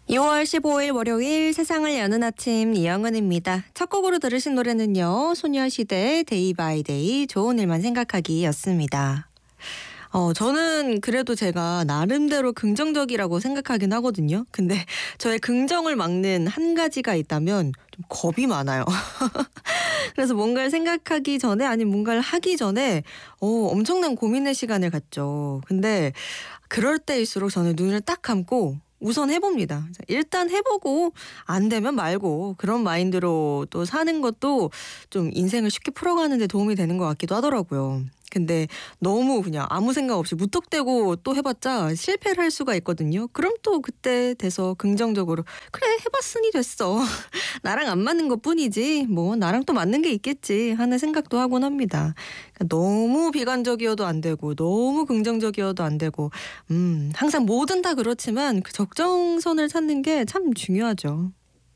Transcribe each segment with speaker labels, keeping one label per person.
Speaker 1: 2월 15일 월요일 세상을 여는 아침 이영은입니다. 첫 곡으로 들으신 노래는요. 소녀시대의 데이 바이 데이 좋은 일만 생각하기였습니다. 저는 그래도 제가 나름대로 긍정적이라고 생각하긴 하거든요. 근데 저의 긍정을 막는 한 가지가 있다면 좀 겁이 많아요. 그래서 뭔가를 생각하기 전에 아니면 뭔가를 하기 전에 엄청난 고민의 시간을 갖죠. 근데 그럴 때일수록 저는 눈을 딱 감고 우선 해봅니다. 일단 해보고 안 되면 말고 그런 마인드로 또 사는 것도 좀 인생을 쉽게 풀어가는 데 도움이 되는 것 같기도 하더라고요. 근데 너무 그냥 아무 생각 없이 무턱대고 또 해봤자 실패를 할 수가 있거든요. 그럼 또 그때 돼서 긍정적으로 그래 해봤으니 됐어. 나랑 안 맞는 것뿐이지 뭐 나랑 또 맞는 게 있겠지 하는 생각도 하곤 합니다. 그러니까 너무 비관적이어도 안 되고 너무 긍정적이어도 안 되고 항상 뭐든 다 그렇지만 그 적정선을 찾는 게 참 중요하죠.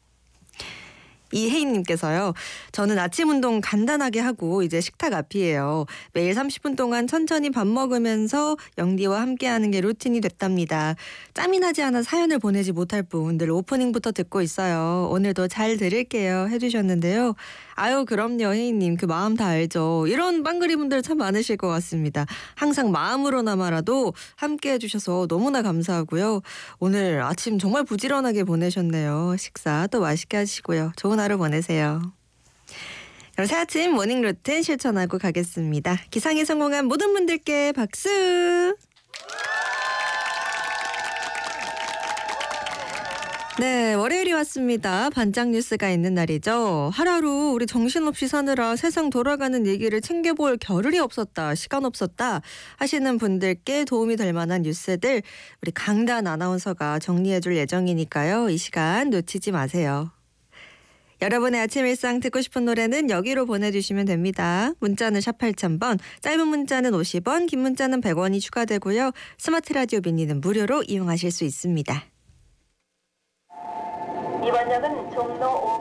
Speaker 1: 이혜인님께서요. 저는 아침 운동 간단하게 하고 이제 식탁 앞이에요. 매일 30분 동안 천천히 밥 먹으면서 영디와 함께하는 게 루틴이 됐답니다. 짬이 나지 않아 사연을 보내지 못할 뿐 늘 오프닝부터 듣고 있어요. 오늘도 잘 들을게요 해주셨는데요. 아유 그럼요 혜인님 그 마음 다 알죠. 이런 빵그리 분들 참 많으실 것 같습니다. 항상 마음으로나마라도 함께 해주셔서 너무나 감사하고요. 오늘 아침 정말 부지런하게 보내셨네요. 식사 또 맛있게 하시고요. 좋은 하루 보내세요. 그럼 새아침 모닝 루틴 실천하고 가겠습니다. 기상에 성공한 모든 분들께 박수. 네, 월요일이 왔습니다. 반짝 뉴스가 있는 날이죠. 하루하루 우리 정신없이 사느라 세상 돌아가는 얘기를 챙겨볼 겨를이 없었다, 시간 없었다 하시는 분들께 도움이 될 만한 뉴스들 우리 강단 아나운서가 정리해줄 예정이니까요. 이 시간 놓치지 마세요. 여러분의 아침 일상 듣고 싶은 노래는 여기로 보내주시면 됩니다. 문자는 샵 8000번, 짧은 문자는 50원, 긴 문자는 100원이 추가되고요. 스마트 라디오 미니는 무료로 이용하실 수 있습니다.
Speaker 2: 이번 역은 종로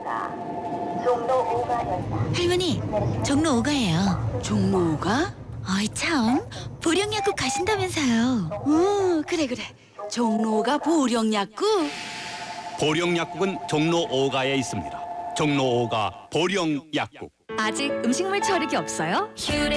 Speaker 2: 5가역이다.
Speaker 3: 할머니, 종로 5가예요.
Speaker 4: 종로 5가?
Speaker 3: 어이 참, 보령약국 가신다면서요.
Speaker 4: 그래. 종로 5가 보령약국?
Speaker 5: 보령약국은 종로 5가에 있습니다. 종로 5가 보령약국.
Speaker 6: 아직 음식물 처리기 없어요?